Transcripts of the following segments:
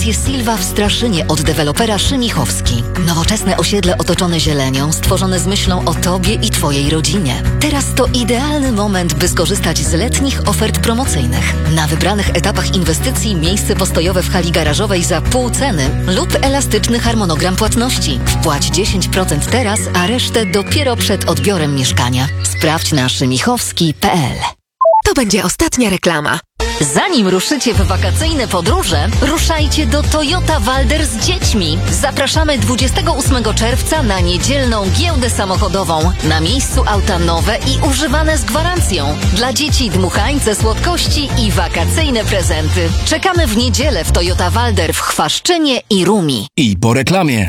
Residencje Silva w Straszynie od dewelopera Szymichowski. Nowoczesne osiedle otoczone zielenią, stworzone z myślą o Tobie i Twojej rodzinie. Teraz to idealny moment, by skorzystać z letnich ofert promocyjnych. Na wybranych etapach inwestycji miejsce postojowe w hali garażowej za pół ceny lub elastyczny harmonogram płatności. Wpłać 10% teraz, a resztę dopiero przed odbiorem mieszkania. Sprawdź na szymichowski.pl. To będzie ostatnia reklama. Zanim ruszycie w wakacyjne podróże, ruszajcie do Toyota Walder z dziećmi. Zapraszamy 28 czerwca na niedzielną giełdę samochodową. Na miejscu auta nowe i używane z gwarancją. Dla dzieci dmuchańce słodkości i wakacyjne prezenty. Czekamy w niedzielę w Toyota Walder w Chwaszczynie i Rumi. I po reklamie.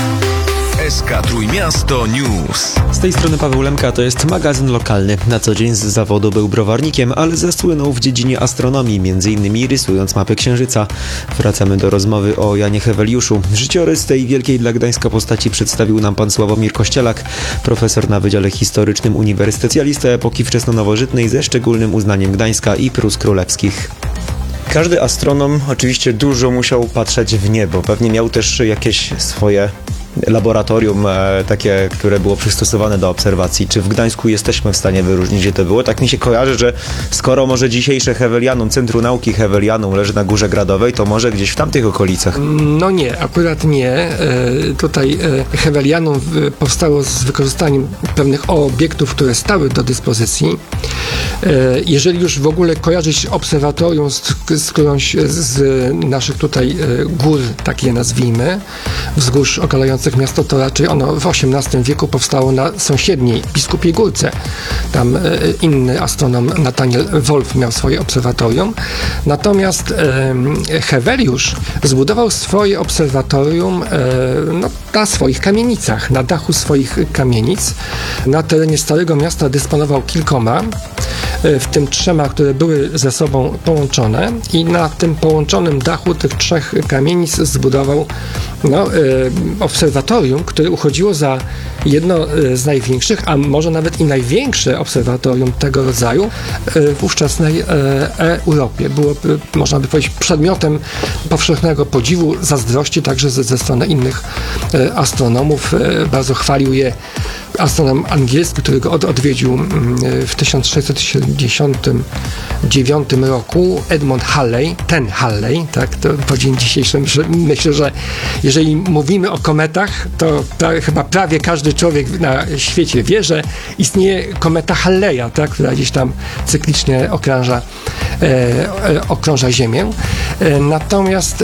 SK Trójmiasto News. Z tej strony Paweł Lemka, to jest magazyn lokalny. Na co dzień z zawodu był browarnikiem, ale zasłynął w dziedzinie astronomii, m.in. rysując mapy Księżyca. Wracamy do rozmowy o Janie Heweliuszu. Życiorys tej wielkiej dla Gdańska postaci przedstawił nam pan Sławomir Kościelak, profesor na Wydziale Historycznym Uniwersytetu, specjalista epoki wczesnonowożytnej ze szczególnym uznaniem Gdańska i Prus Królewskich. Każdy astronom oczywiście dużo musiał patrzeć w niebo. Pewnie miał też jakieś swoje laboratorium, takie, które było przystosowane do obserwacji. Czy w Gdańsku jesteśmy w stanie wyróżnić, gdzie to było? Tak mi się kojarzy, że skoro może dzisiejsze Hewelianum, Centrum Nauki Hewelianum leży na Górze Gradowej, to może gdzieś w tamtych okolicach? No nie, akurat nie. Tutaj Hewelianum powstało z wykorzystaniem pewnych obiektów, które stały do dyspozycji. Jeżeli już w ogóle kojarzyć obserwatorium z którąś z naszych tutaj gór, tak je nazwijmy, wzgórz okalających miasto, to raczej ono w XVIII wieku powstało na sąsiedniej Biskupiej Górce. Tam inny astronom Nathaniel Wolf miał swoje obserwatorium. Natomiast Heweliusz zbudował swoje obserwatorium na swoich kamienicach, na dachu swoich kamienic. Na terenie Starego Miasta dysponował kilkoma, w tym 3, które były ze sobą połączone, i na tym połączonym dachu tych 3 kamienic zbudował obserwatorium, które uchodziło za jedno z największych, a może nawet i największe obserwatorium tego rodzaju w ówczesnej Europie. Było, można by powiedzieć, przedmiotem powszechnego podziwu, zazdrości także ze strony innych astronomów. Bardzo chwalił je astronom angielski, który go odwiedził w 1679 roku, Edmund Halley, tak, to po dzień dzisiejszy myślę, że jeżeli mówimy o kometach, to chyba prawie każdy człowiek na świecie wie, że istnieje kometa Halleya, tak, która gdzieś tam cyklicznie okrąża Ziemię. Natomiast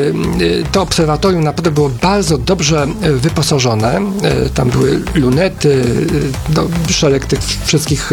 to obserwatorium naprawdę było bardzo dobrze wyposażone. Tam były lunety, szereg tych wszystkich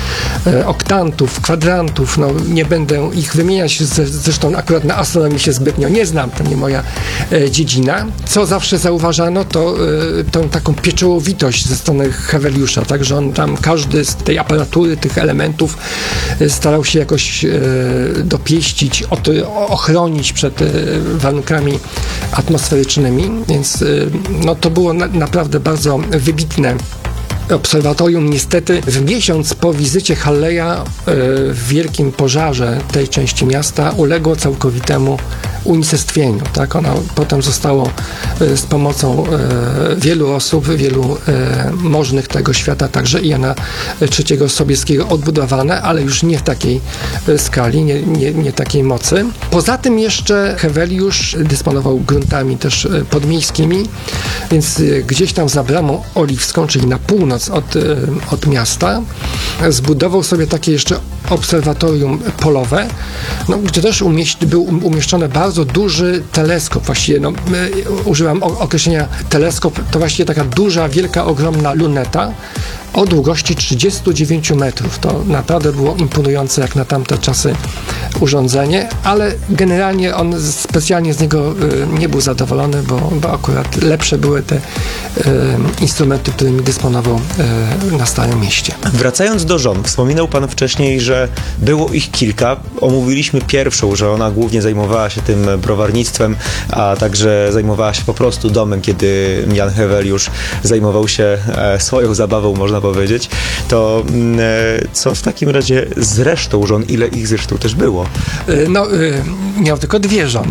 oktantów, kwadrantów. Nie będę ich wymieniać, zresztą akurat na astronomii się zbytnio nie znam, to nie moja dziedzina. Co zawsze zauważano, to tą taką pieczołowitość ze strony Heweliusza, tak, że on tam każdy z tej aparatury, tych elementów starał się jakoś dopieścić, ochronić przed warunkami atmosferycznymi, więc to było naprawdę bardzo wybitne obserwatorium. Niestety w miesiąc po wizycie Halleya w wielkim pożarze tej części miasta uległo całkowitemu unicestwieniu. Tak? Ono potem zostało z pomocą wielu osób, wielu możnych tego świata, także i Jana III Sobieskiego odbudowane, ale już nie w takiej skali, nie takiej mocy. Poza tym jeszcze Heweliusz dysponował gruntami też podmiejskimi, więc gdzieś tam za Bramą Oliwską, czyli na północ od miasta, zbudował sobie takie jeszcze obserwatorium polowe, gdzie też był umieszczony bardzo duży teleskop. Właściwie użyłam określenia teleskop, to właściwie taka duża, wielka, ogromna luneta o długości 39 metrów. To naprawdę było imponujące jak na tamte czasy urządzenie, ale generalnie on specjalnie z niego nie był zadowolony, bo akurat lepsze były te instrumenty, którymi dysponował na Starym Mieście. Wracając do żon, wspominał pan wcześniej, że było ich kilka. Omówiliśmy pierwszą, że ona głównie zajmowała się tym browarnictwem, a także zajmowała się po prostu domem, kiedy Jan Heweliusz zajmował się swoją zabawą, można powiedzieć. To co w takim razie z resztą żon? Ile ich zresztą też było? Miał tylko 2 żony.